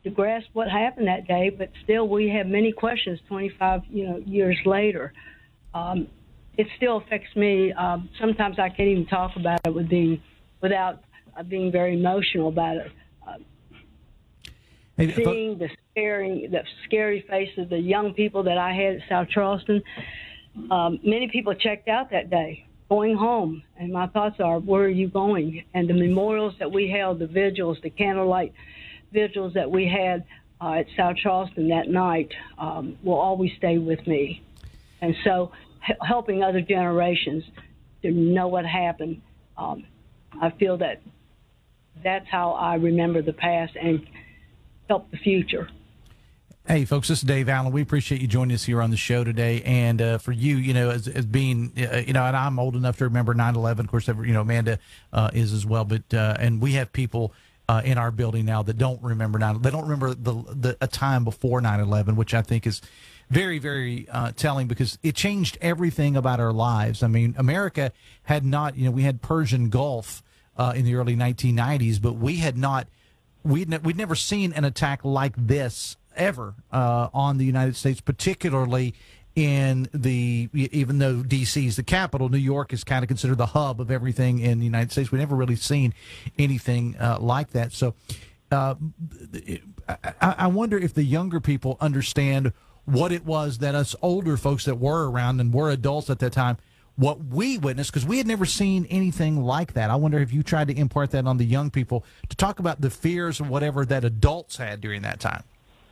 to grasp what happened that day, but still we have many questions 25 years later. It still affects me. Sometimes I can't even talk about it without being very emotional about it. Seeing the scary faces of the young people that I had at South Charleston. Many people checked out that day, going home, and my thoughts are, where are you going? And the memorials that we held, the vigils, the candlelight vigils that we had at South Charleston that night will always stay with me. And so helping other generations to know what happened, I feel that's how I remember the past and help the future. Hey, folks, this is Dave Allen. We appreciate you joining us here on the show today. And for you, as being, and I'm old enough to remember 9/11. Of course, Amanda is as well. But and we have people in our building now that don't remember 9/11. They don't remember a time before 9/11, which I think is very, very telling, because it changed everything about our lives. I mean, America had not, we had Persian Gulf in the early 1990s, but we'd never seen an attack like this ever on the United States, particularly even though D.C. is the capital, New York is kind of considered the hub of everything in the United States. We've never really seen anything like that. So I wonder if the younger people understand what it was that us older folks that were around and were adults at that time, what we witnessed, because we had never seen anything like that. I wonder if you tried to impart that on the young people to talk about the fears or whatever that adults had during that time.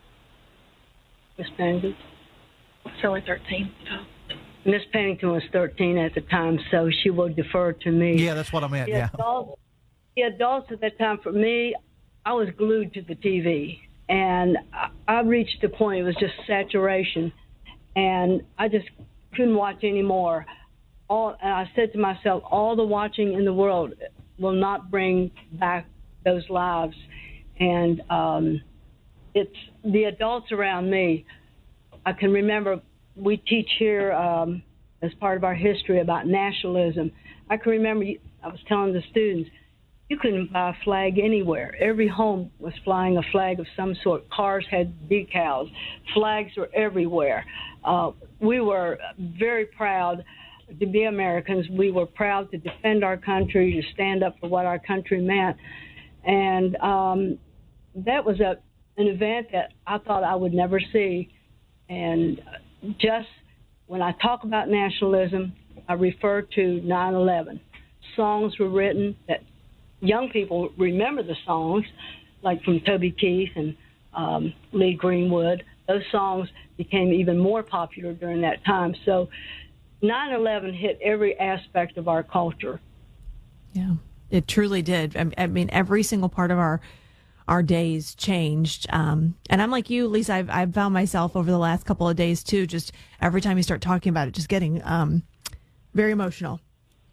Miss Pennington? It's only 13. Miss Pennington was 13 at the time, so she will defer to me. Yeah, that's what I meant, yeah. The adults at that time, for me, I was glued to the TV. And I reached a point, it was just saturation. And I just couldn't watch anymore. And I said to myself, all the watching in the world will not bring back those lives. And it's the adults around me. I can remember we teach here as part of our history about nationalism. I can remember I was telling the students, you couldn't buy a flag anywhere. Every home was flying a flag of some sort. Cars had decals. Flags were everywhere. We were very proud to be Americans. We were proud to defend our country, to stand up for what our country meant. And that was an event that I thought I would never see. And just when I talk about nationalism, I refer to 9/11. Songs were written that young people remember the songs, like from Toby Keith and Lee Greenwood. Those songs became even more popular during that time. So 9/11 hit every aspect of our culture. Yeah, it truly did. I mean, every single part of our days changed. And I'm like you, Lisa, I've found myself over the last couple of days, too, just every time you start talking about it, just getting very emotional.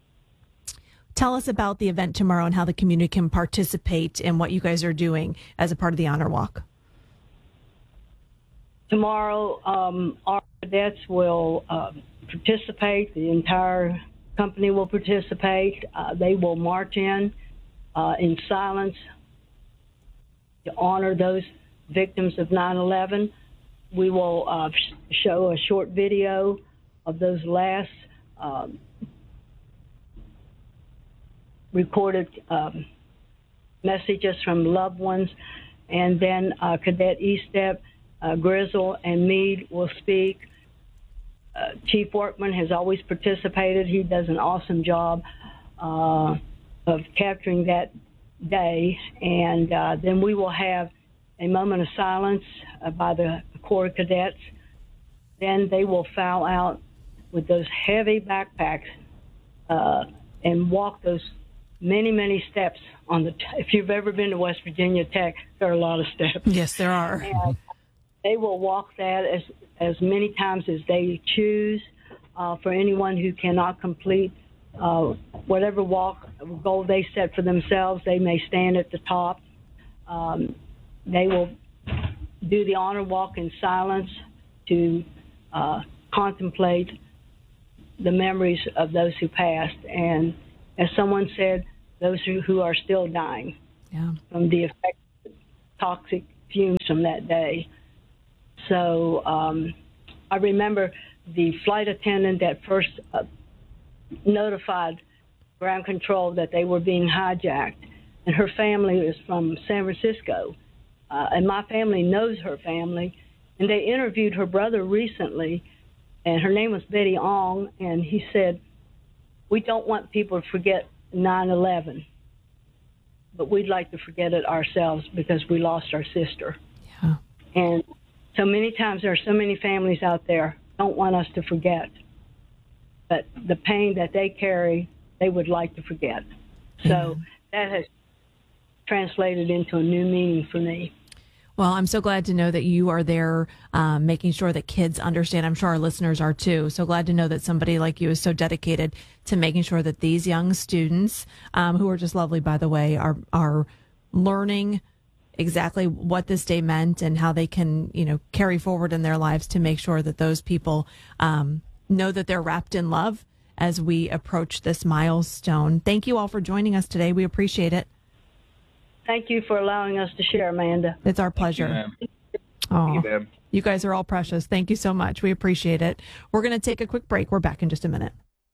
Tell us about the event tomorrow and how the community can participate in what you guys are doing as a part of the Honor Walk. Tomorrow, our cadets will participate. The entire company will participate. They will march in silence to honor those victims of 9/11. We will show a short video of those last recorded messages from loved ones, and then Cadet Estep, Grizzle, and Meade will speak. Chief Workman has always participated. He does an awesome job of capturing that day, and then we will have a moment of silence by the Corps cadets. Then they will file out with those heavy backpacks and walk those many, many steps on the. If you've ever been to West Virginia Tech, there are a lot of steps. Yes, there are. And they will walk that as many times as they choose. For anyone who cannot complete whatever goal they set for themselves, they may stand at the top. They will do the honor walk in silence to contemplate the memories of those who passed. And as someone said, those who are still dying from the effects of toxic fumes from that day. So I remember the flight attendant that first notified ground control that they were being hijacked, and her family is from San Francisco, and my family knows her family, and they interviewed her brother recently, and her name was Betty Ong, and he said, we don't want people to forget 9/11, but we'd like to forget it ourselves because we lost our sister. Yeah. And so many times there are so many families out there don't want us to forget, but the pain that they carry, they would like to forget. So that has translated into a new meaning for me. Well, I'm so glad to know that you are there, making sure that kids understand. I'm sure our listeners are too. So glad to know that somebody like you is so dedicated to making sure that these young students, who are just lovely, by the way, are learning exactly what this day meant and how they can, carry forward in their lives to make sure that those people know that they're wrapped in love as we approach this milestone. Thank you all for joining us today. We appreciate it. Thank you for allowing us to share, Amanda. It's our pleasure. Thank you, ma'am. You guys are all precious. Thank you so much. We appreciate it. We're going to take a quick break. We're back in just a minute.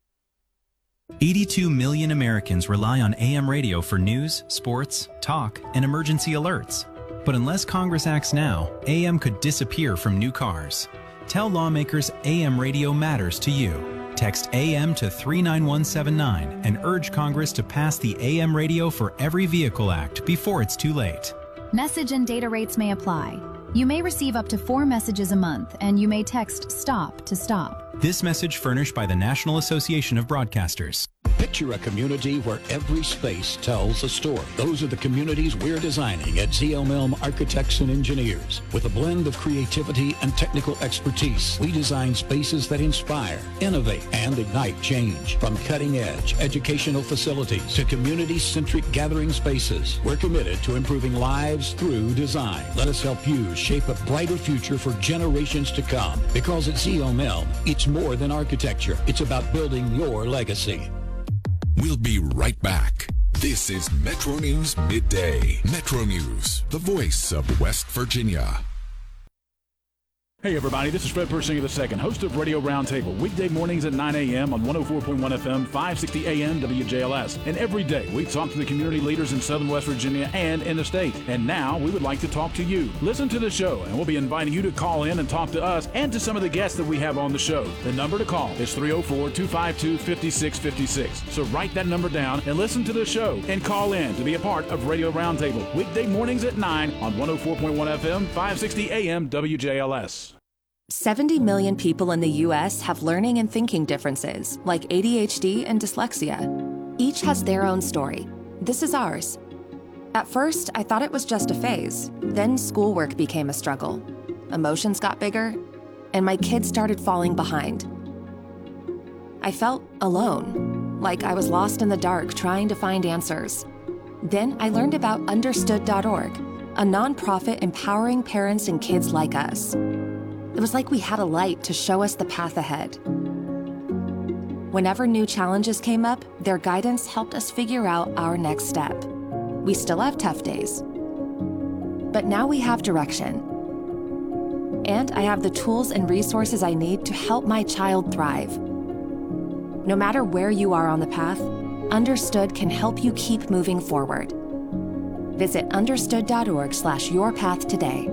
82 million Americans rely on AM radio for news, sports, talk, and emergency alerts. But unless Congress acts now, AM could disappear from new cars. Tell lawmakers AM radio matters to you. Text AM to 39179 and urge Congress to pass the AM Radio for Every Vehicle Act before it's too late. Message and data rates may apply. You may receive up to 4 messages a month, and you may text STOP to stop. This message furnished by the National Association of Broadcasters. Picture a community where every space tells a story. Those are the communities we're designing at ZLM Architects and Engineers. With a blend of creativity and technical expertise, we design spaces that inspire, innovate, and ignite change. From cutting-edge educational facilities to community-centric gathering spaces, we're committed to improving lives through design. Let us help you shape a brighter future for generations to come. Because at ZLM, it's more than architecture. It's about building your legacy. We'll be right back. This is Metro News Midday. Metro News, the voice of West Virginia. Hey everybody, this is Fred Persinger II, host of Radio Roundtable, weekday mornings at 9 a.m. on 104.1 FM, 560 AM WJLS. And every day we talk to the community leaders in Southern West Virginia and in the state. And now we would like to talk to you. Listen to the show, and we'll be inviting you to call in and talk to us and to some of the guests that we have on the show. The number to call is 304-252-5656. So write that number down and listen to the show and call in to be a part of Radio Roundtable, weekday mornings at 9 on 104.1 FM, 560 AM WJLS. 70 million people in the U.S. have learning and thinking differences, like ADHD and dyslexia. Each has their own story. This is ours. At first, I thought it was just a phase. Then schoolwork became a struggle. Emotions got bigger, and my kids started falling behind. I felt alone, like I was lost in the dark trying to find answers. Then I learned about Understood.org, a nonprofit empowering parents and kids like us. It was like we had a light to show us the path ahead. Whenever new challenges came up, their guidance helped us figure out our next step. We still have tough days, but now we have direction. And I have the tools and resources I need to help my child thrive. No matter where you are on the path, Understood can help you keep moving forward. Visit understood.org/yourpath today.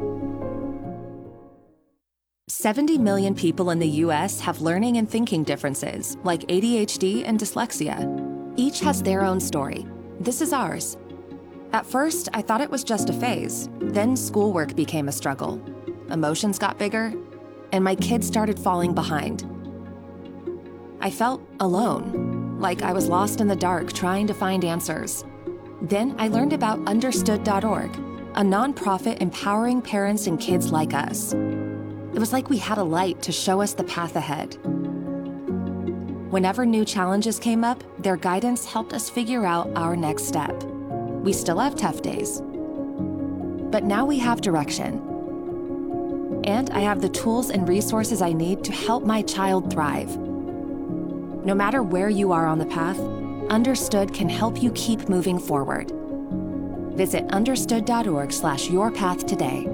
70 million people in the U.S. have learning and thinking differences, like ADHD and dyslexia. Each has their own story. This is ours. At first, I thought it was just a phase. Then schoolwork became a struggle. Emotions got bigger, and my kids started falling behind. I felt alone, like I was lost in the dark trying to find answers. Then I learned about Understood.org, a nonprofit empowering parents and kids like us. It was like we had a light to show us the path ahead. Whenever new challenges came up, their guidance helped us figure out our next step. We still have tough days, but now we have direction. And I have the tools and resources I need to help my child thrive. No matter where you are on the path, Understood can help you keep moving forward. Visit understood.org/yourpath today.